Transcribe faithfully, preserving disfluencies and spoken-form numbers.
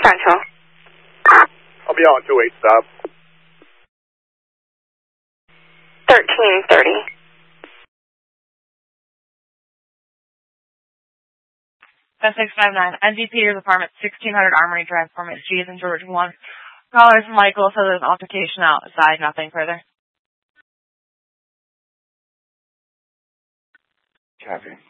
Central. I'll be on two eight stop. thirteen thirty. ten six five nine. N D Peters Apartment, sixteen hundred Armory Drive, Apartment G and George one. Callers Michael, so there's an altercation outside, nothing further. Copy.